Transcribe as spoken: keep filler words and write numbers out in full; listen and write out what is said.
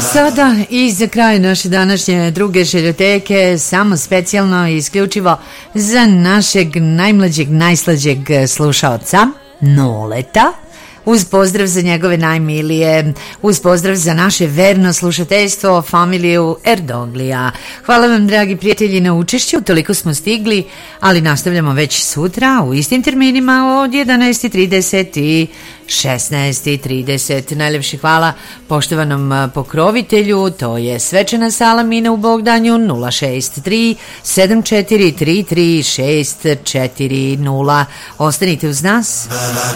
Sada i za kraj naše današnje druge željoteke, samo specijalno i isključivo za našeg najmlađeg, najslađeg slušaoca Noleta, uz pozdrav za njegove najmilije, uz pozdrav za naše verno slušateljstvo, familiju Erdoglija. Hvala vam, dragi prijatelji, na učešću, toliko smo stigli, ali nastavljamo već sutra u istim terminima od jedanaest trideset i šesnaest trideset. Najlepše hvala poštovanom pokrovitelju, to je svečana sala Mina u Bogdanju, nula šest tri sedam četiri tri tri šest četiri nula. Ostanite uz nas.